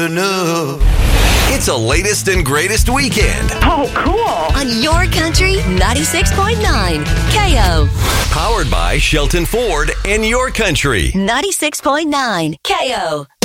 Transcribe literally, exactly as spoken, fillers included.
enough. It's a latest and greatest weekend. Oh, cool. On Your Country ninety-six point nine K O. Powered by Shelton Ford and Your Country. ninety-six point nine K O.